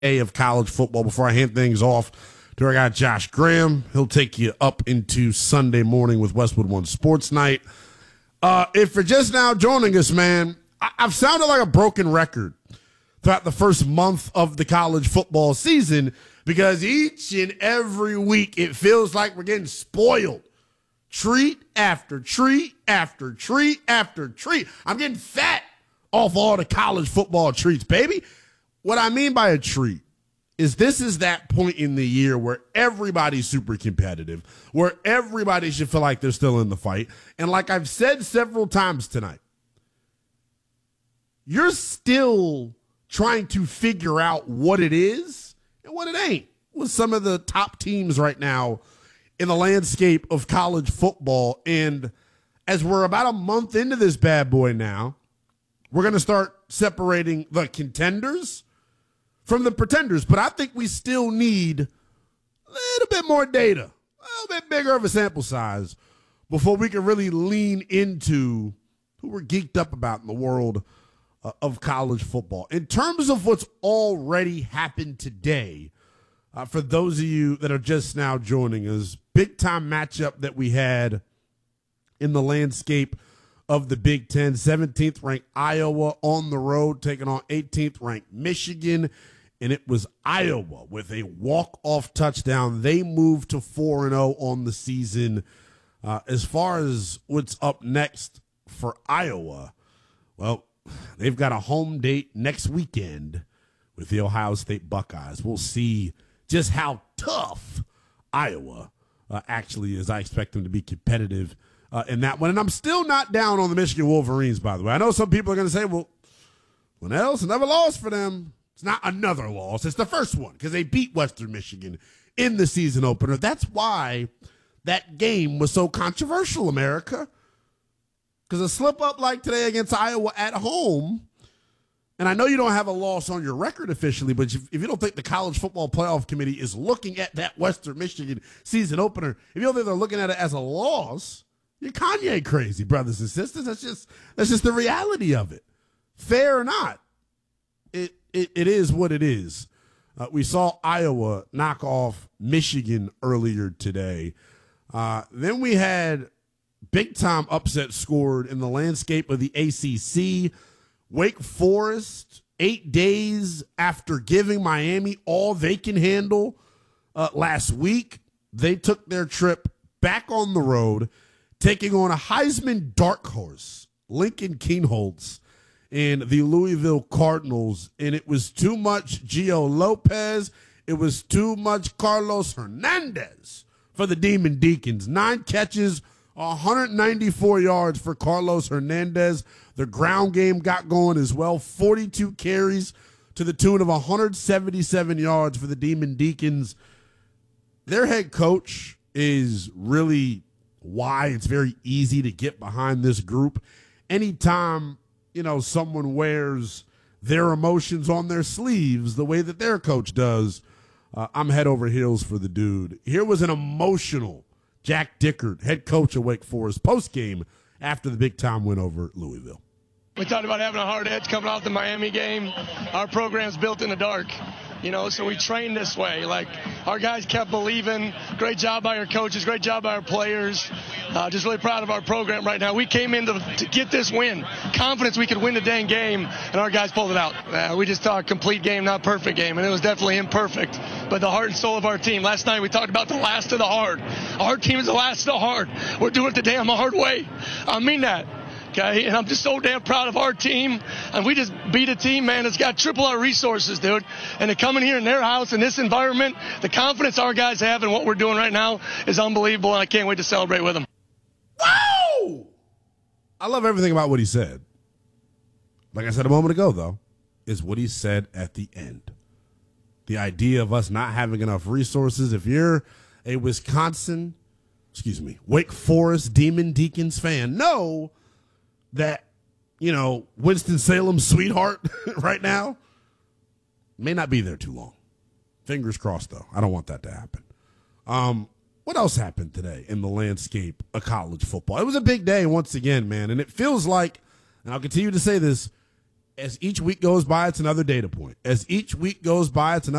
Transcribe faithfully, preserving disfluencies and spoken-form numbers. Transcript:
A of college football. Before I hand things off to our guy Josh Graham, he'll take you up into Sunday morning with Westwood One Sports Night. Uh, if you're just now joining us, man, I- I've sounded like a broken record throughout the first month of the college football season because each and every week it feels like we're getting spoiled. Treat after treat after treat after treat. I'm getting fat off all the college football treats, baby. What I mean by a treat is this is that point in the year where everybody's super competitive, where everybody should feel like they're still in the fight. And like I've said several times tonight, you're still trying to figure out what it is and what it ain't with some of the top teams right now in the landscape of college football. And as we're about a month into this bad boy now, we're going to start separating the contenders from the pretenders. But I think we still need a little bit more data, a little bit bigger of a sample size before we can really lean into who we're geeked up about in the world uh, of college football. In terms of what's already happened today, uh, for those of you that are just now joining us, big time matchup that we had in the landscape of the Big Ten. seventeenth ranked Iowa on the road taking on eighteenth ranked Michigan, and it was Iowa with a walk-off touchdown. They moved to four and oh on the season. Uh, as far as what's up next for Iowa, well, they've got a home date next weekend with the Ohio State Buckeyes. We'll see just how tough Iowa uh, actually is. I expect them to be competitive Uh, in that one. And I'm still not down on the Michigan Wolverines, by the way. I know some people are going to say, well, Linnell, it's another loss for them. It's not another loss. It's the first one because they beat Western Michigan in the season opener. That's why that game was so controversial, America. Because a slip-up like today against Iowa at home, and I know you don't have a loss on your record officially, but if, if you don't think the College Football Playoff Committee is looking at that Western Michigan season opener, if you don't think they're looking at it as a loss, you're Kanye crazy, brothers and sisters. That's just that's just the reality of it. Fair or not, it it, it is what it is. Uh, we saw Iowa knock off Michigan earlier today. Uh, then we had big-time upset scored in the landscape of the A C C. Wake Forest, eight days after giving Miami all they can handle uh, last week, they took their trip back on the road, taking on a Heisman dark horse, Lincoln Kienholz, and the Louisville Cardinals. And it was too much Gio Lopez. It was too much Carlos Hernandez for the Demon Deacons. Nine catches, one hundred ninety-four yards for Carlos Hernandez. The ground game got going as well. forty-two carries to the tune of one hundred seventy-seven yards for the Demon Deacons. Their head coach is really why it's very easy to get behind this group. Anytime, you know, someone wears their emotions on their sleeves the way that their coach does, uh, I'm head over heels for the dude. Here was an emotional Jack Dickert, head coach of Wake Forest, postgame after the big-time win over Louisville. We talked about having a hard edge coming off the Miami game. Our program's built in the dark. You know, so we trained this way. Like, our guys kept believing. Great job by our coaches. Great job by our players. Uh, just really proud of our program right now. We came in to, to get this win. Confidence we could win the dang game, and our guys pulled it out. Uh, we just thought complete game, not perfect game, and it was definitely imperfect. But the heart and soul of our team. Last night we talked about the last of the hard. Our team is the last of the hard. We're doing it the damn hard way. I mean that. Okay, and I'm just so damn proud of our team. And we just beat a team, man, that's got triple our resources, dude. And to come in here in their house, in this environment, the confidence our guys have in what we're doing right now is unbelievable, and I can't wait to celebrate with them. Wow! I love everything about what he said. Like I said a moment ago, though, is what he said at the end. The idea of us not having enough resources. If you're a Wisconsin, excuse me, Wake Forest Demon Deacons fan, know that, you know, Winston-Salem's sweetheart right now may not be there too long. Fingers crossed, though. I don't want that to happen. Um, what else happened today in the landscape of college football? It was a big day once again, man, and it feels like, and I'll continue to say this, as each week goes by, it's another data point. As each week goes by, it's another